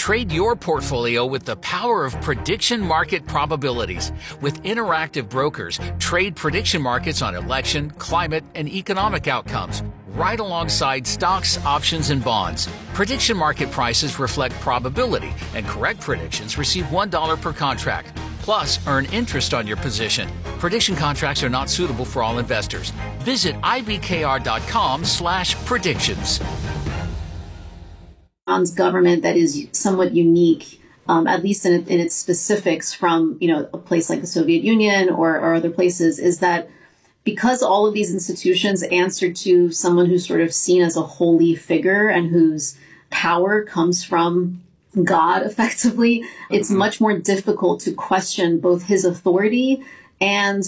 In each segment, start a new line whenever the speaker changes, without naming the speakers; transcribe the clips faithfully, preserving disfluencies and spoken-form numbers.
Trade your portfolio with the power of prediction market probabilities. With interactive brokers, trade prediction markets on election, climate, and economic outcomes, right alongside stocks, options, and bonds. Prediction market prices reflect probability, and correct predictions receive one dollar per contract. Plus, earn interest on your position. Prediction contracts are not suitable for all investors. Visit ibkr.com slash predictions.
Iran's government that is somewhat unique, um, at least in, in its specifics from, you know, a place like the Soviet Union or, or other places, is that because all of these institutions answer to someone who's sort of seen as a holy figure and whose power comes from God, effectively, it's much more difficult to question both his authority and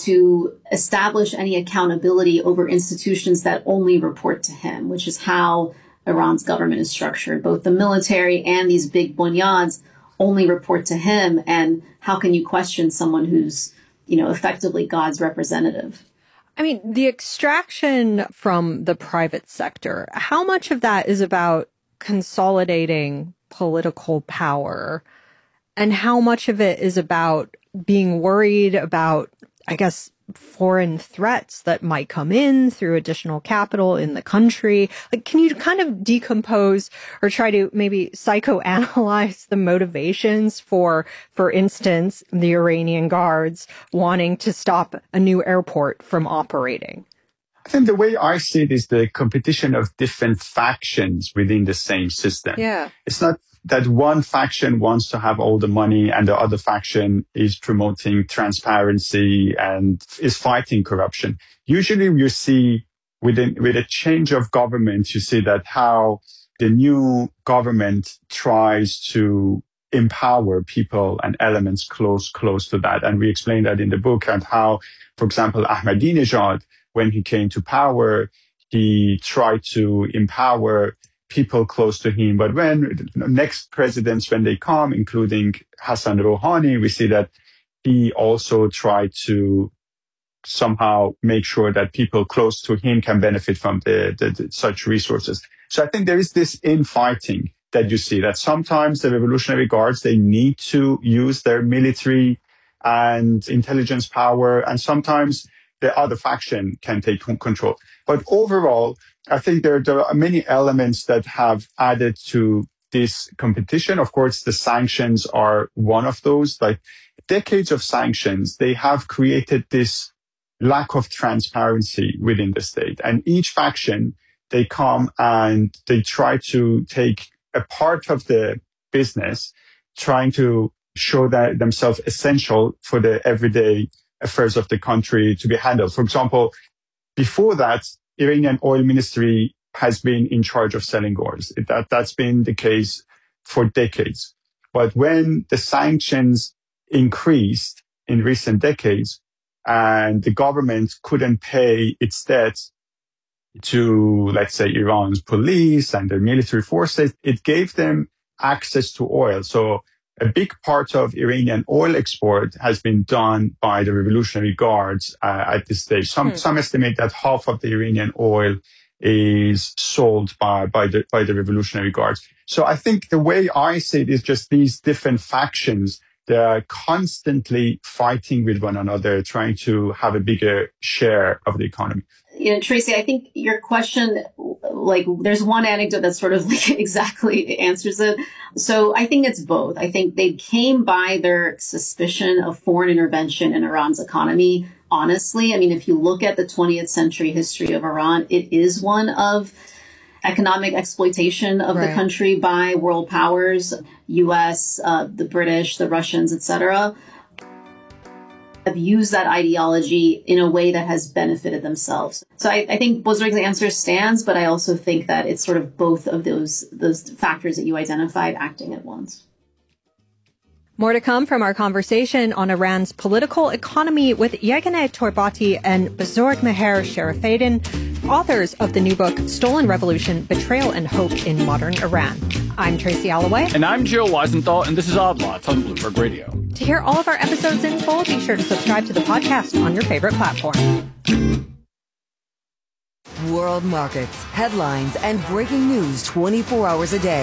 to establish any accountability over institutions that only report to him, which is how Iran's government is structured. Both the military and these big bunyads only report to him. And how can you question someone who's, you know, effectively God's representative?
I mean, the extraction from the private sector, how much of that is about consolidating political power, and how much of it is about being worried about, I guess, foreign threats that might come in through additional capital in the country? Like, can you kind of decompose or try to maybe psychoanalyze the motivations for, for instance, the Iranian Guards wanting to stop a new airport from operating?
I think the way I see it is the competition of different factions within the same system.
Yeah.
It's not that one faction wants to have all the money and the other faction is promoting transparency and is fighting corruption. Usually you see within, with a change of government, you see that how the new government tries to empower people and elements close, close to that. And we explain that in the book, and how, for example, Ahmadinejad, when he came to power, he tried to empower people close to him. But when next presidents, when they come, including Hassan Rouhani, we see that he also tried to somehow make sure that people close to him can benefit from the, the, the, such resources. So I think there is this infighting that you see, that sometimes the Revolutionary Guards, they need to use their military and intelligence power, and sometimes the other faction can take control. But overall, I think there, there are many elements that have added to this competition. Of course, the sanctions are one of those. Like decades of sanctions, they have created this lack of transparency within the state. And each faction, they come and they try to take a part of the business, trying to show that themselves essential for the everyday affairs of the country to be handled. For example, before that, Iranian oil ministry has been in charge of selling oils. That, that's been the case for decades. But when the sanctions increased in recent decades and the government couldn't pay its debt to, let's say, Iran's police and their military forces, it gave them access to oil. So a big part of Iranian oil export has been done by the Revolutionary Guards uh, at this stage. Some hmm. some estimate that half of the Iranian oil is sold by by the by the Revolutionary Guards. So I think the way I see it is just these different factions. They are constantly fighting with one another, trying to have a bigger share of the economy.
You know, Tracy, I think your question, like, there's one anecdote that sort of like exactly answers it. So I think it's both. I think they came by their suspicion of foreign intervention in Iran's economy. Honestly, I mean, if you look at the twentieth century history of Iran, it is one of economic exploitation of right. the country by world powers, U S, uh, the British, the Russians, et cetera, have used that ideology in a way that has benefited themselves. So I, I think Bozorg's answer stands, but I also think that it's sort of both of those those factors that you identified acting at once.
More to come from our conversation on Iran's political economy with Yeganeh Torbati and Bozorg Meher Sharafeddin, authors of the new book, Stolen Revolution, Betrayal and Hope in Modern Iran. I'm Tracy Alloway.
And I'm Jill Weisenthal, and this is Odd Lots on Bloomberg Radio.
To hear all of our episodes in full, be sure to subscribe to the podcast on your favorite platform.
World markets, headlines, and breaking news twenty-four hours a day.